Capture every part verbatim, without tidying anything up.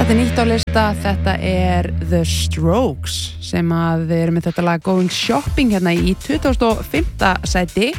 Þetta er nýtt á lista, þetta er The Strokes sem að við erum með þetta lag Going Shopping hérna í tuttugasta og fimmta sæti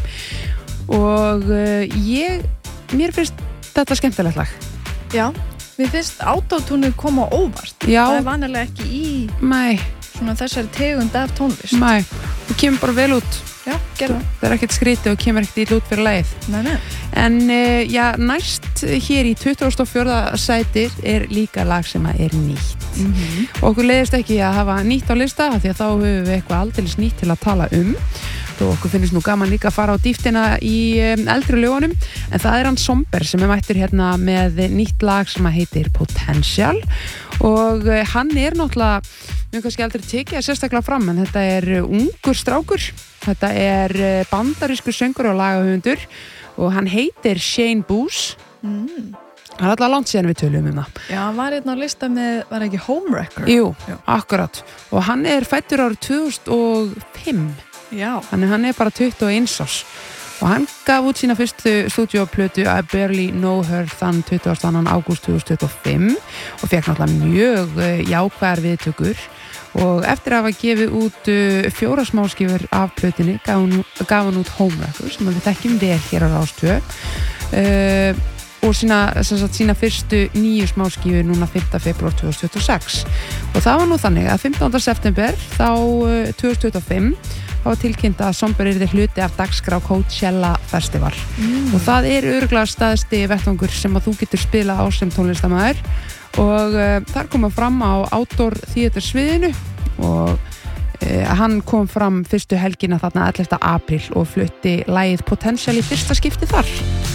og uh, ég, mér finnst þetta skemmtilegt lag. Já, mér finnst autotúnið koma óvart. Já. Það er vanalega ekki í Nei. Svona þessari tegund af tónlist. Nei, og kemur bara vel út. Já, gerðu það. Það er ekkert skrítið og kemur ekkert illa út fyrir lagið. Nei, nei. En uh, já, næst hér í tuttugasta og fjórða sæti er líka lag sem er nýtt. Mm-hmm. Og okkur leiðist ekki að hafa nýtt á lista því að þá höfum við eitthvað aldeilis nýtt til að tala um. Og okkur finnst nú gaman líka að fara á dýptina í um, eldri lögunum. En það er hann Somber sem er mættur hérna með nýtt lag sem heitir Potential. Og uh, hann er náttúrulega, mjög kannski aldrei tekið að sérstaklega fram, en þetta er ungur strákur. Þetta er bandarískur söngur og lagahöfundur og hann heitir Shane Boos. Mm. Það er alltaf langt síðan við tölum um það. Já, hann var hérna á lista með, var ekki Homewrecker? Jú, Já. akkurat. Og hann er fæddur árið tvö þúsund og fimm. Já. Þannig hann er bara tuttugu og eins árs. Og hann gaf út sína fyrstu stúdíóplötu I Barely Know Her þann tuttugasta og annan ágúst tvö þúsund tuttugu og fimm og fekk náttúrulega mjög jákvæðar viðtökur. Og eftir að hafa gefið út uh, fjóra smáskífur af plötunni gaf hann, gaf hann út Homewrecker sem við þekkjum vel hér á Rás tvö uh, og sína, sagt, sína fyrstu nýju smáskífur núna fimmta febrúar tvö þúsund tuttugu og sex. Og það var nú þannig að fimmtánda september þá uh, tvö þúsund tuttugu og fimm þá var tilkynnt að Somber yrði hluti af dagskrá Coachella Festival. Mm. Og það er örugglega staðsti vettvangur sem að þú getur spila á sem tónlistarmaður. Og uh, þar kom hann fram á Outdoor Theater sviðinu og uh, hann kom fram fyrstu helgina þarna ellefta apríl og flutti lagið Potential í fyrsta skipti þar.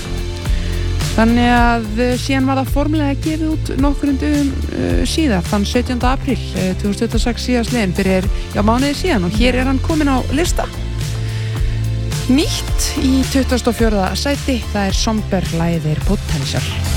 Þannig að uh, síðan var það formulega gefið út nokkurinn dögum uh, síðar þann sautjánda apríl uh, tvö þúsund tuttugu og sex síðastliðin fyrir já, mánuði síðan og hér er hann kominn á lista. Nýtt í tuttugasta og fjórða sæti, það er Somber, lagið er Potential.